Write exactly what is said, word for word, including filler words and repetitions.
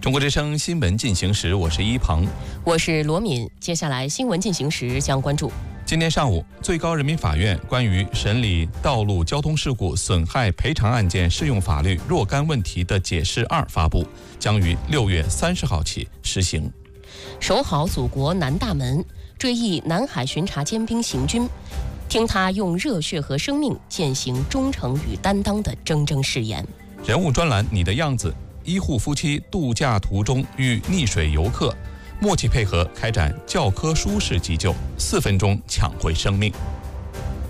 中国之声新闻进行时，我是一鹏， 我是罗敏。接下来新闻进行时将关注： 今天上午，最高人民法院关于审理道路交通事故损害赔偿案件适用法律若干问题的解释二发布，将于六月三十号起实行。 守好祖国南大门，追忆南海巡查尖兵行军，听他用热血和生命践行忠诚与担当的铮铮誓言。 人物专栏你的样子，医护夫妻度假途中遇溺水游客，默契配合开展教科书式急救，四分钟抢回生命。